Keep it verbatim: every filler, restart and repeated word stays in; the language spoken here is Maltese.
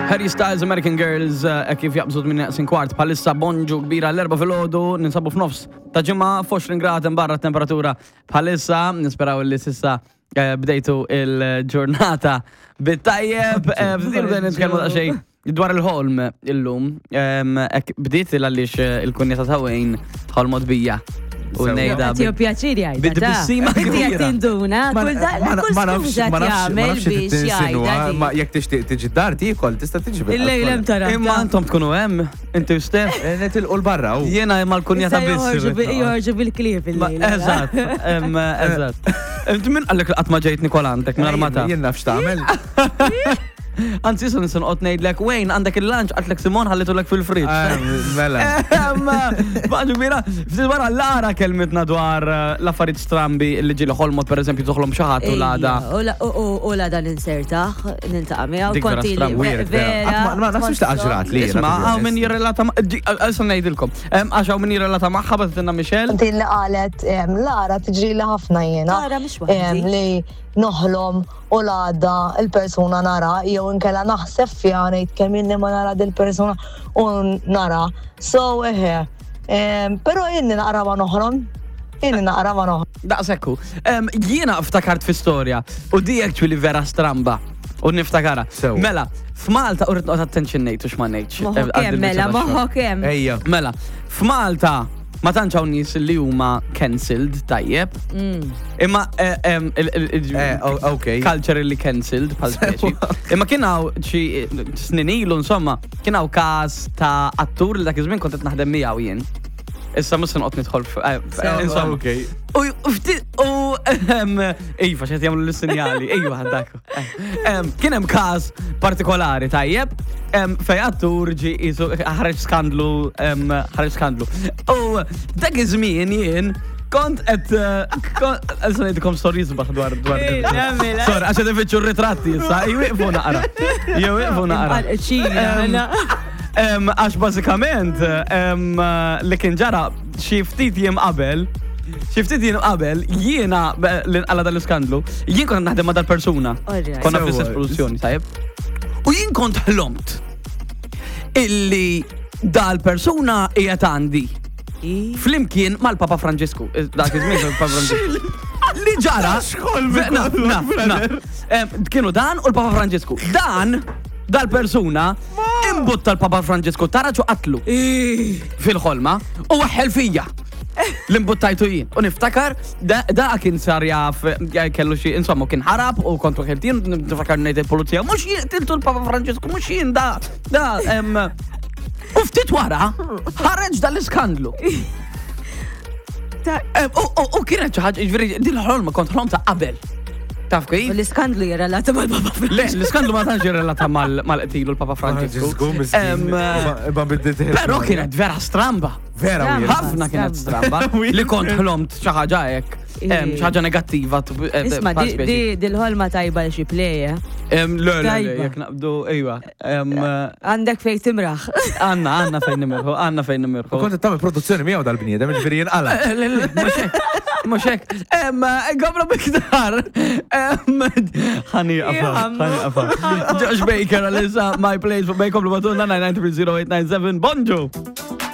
Harry Styles, American Girls, uh, kif jaqbżu minn naqsin kwart, bħalissa bonġu kbira l-erba fil-ħodu, ninsabu f'nofs. Ta' ġimma f'għoxrin grad barra temperatura bħalissa, nisperaw li sissa uh, bdejtu il-ġurnata bit-tajjeb, bdiru bdejn nitkellmu ta' xejn dwar il-ħolm illum, um, bdiet il-għallix il-kunjeta ta' Wayne ħolmot bija. U nejda. Tio pjaċiri għajda. Bid-bissima kbira. Tinduna, kull nafx jagħmel biex jgħajda. Ma jekk tixtieq tiġi d-dar tikol, tista' tiġi bil. Il-lejlem tara. Imma intom tkunu hemm, inti u Stef. Netilqu l-barra. Jiena mal-kunjata biss. Jorġu bil-klif il-lejla. Eżatt, eżatt. Inti min qallek qatt ma ġejt Nikolantek minn armata. Jien nafx tagħmel. Anzi, jisa nisan qot ngħidlek, Wayne, għandek il-lunch, għatlek Simon ħallitu lek fil-fridġ. Mela. Baġu bira, ftit wara Lara kelmitna dwar l-affarijiet strambi li ġieli ħolmot pereżempju toħlom xi ħadd u l-għada. U l-għada ninsertaħ, nintaqa' miegħu Dik vera konti strambi. vera. Ma nafx ta' ġrat li. Isma' hawn min jirrelata ma' issa ngħidilkom. Għax hawn min jirrelata magħha batilna Michelle. Din li qalet Lara tiġri li ħafna jiena. Lara mhux waħdi. Li noħlom u l-għadda il-persuna nara, jew inkella naħseb fiha ngħid kemm inni ma nara dil-persuna u nara. So eħe, però inni naqra ma noħlom, inni naqra ma noħlom. Daqsekku, jiena ftakart fi storja u di actually vera stramba. U niftakara. Mela, f'Malta, u rritnu attention nejtu x'ma nejtx. Moħħok hemm, mela, moħħok hemm. Ejja. Mela, f'Malta ma tantx hawn nies li huma cancelled tajjeb. Imma culturally cancelled bħal speċi. Imma kien hawn xi snin ilu insomma, kien hawn każ ta' attur li dak iż-żmien kont qed naħdem miegħu jien. Issa mhux se noqgħod nidħol insomma. U ftit u iva x'qed jagħmlu l-sinjali, ejwa dak. Kien hemm każ partikolari tajjeb fejn attur ġi qisu ħareġ skandlu, ħareġ skandlu. U dak iż-żmien jien kont qed issa ngħidilkom storji sbaħ dwar dwar. Sorry, għax qed ifittxu r-ritratti issa, jwieqfu naqra. Jwieqfu naqra. Għax bażikament li kien ġara xi ftit jiem qabel, xi ftit jiem qabel jiena għal dal-iskandlu, jien kont naħdem ma' dal-persuna. Konna fl-istess produzzjoni, tajjeb. U jien kont ħlomt illi dal-persuna qiegħed għandi. Flimkien mal-Papa Franġisku. Dak iż-żmien Papa Franġisku. Li ġara. Kienu Dan u l-Papa Franġisku. Dan dal-persuna imbutta l-Papa Franġisku tara ġu qatlu fil-ħolma u waħħel fija l-imbuttajtu jien. U niftakar da kien sar jaf kellu xi insomma kien ħarab u kontu ħeltin niftakar ngħid il-pulizija mhux jien tiltu l-Papa Franġisku mhux jien da da u ftit wara ħareġ dal-iskandlu. U kienet xi ħaġa jiġifieri din l-ħolma kont ħolmta qabel. Taf kif? L-iskandlu jirrelata mal-Papa Franġisku. Le, l-iskandlu ma tantx jirrelata mal-qtilu l-Papa Franġisku. Però kienet vera stramba. Vera ħafna kienet stramba li kont ħlomt xi ħaġa hekk. Xi ħaġa negattiva. Isma' di l-ħolma tajba xi plejja. Le, le, jekk naqbdu, ejwa. Għandek fejn timraħ. Għandna, għandna fejn nimirħu, għandna fejn nimirħu. Kont tagħmel produzzjoni miegħu dal-bniedem, ġifieri jinqala. Mhux hekk. Mhux hekk. Għabra biktar. Ħani qafa, ħani qafa. Josh Baker għalissa my place for Baker Blumatuna nine nine three zero eight nine seven. Bonġu!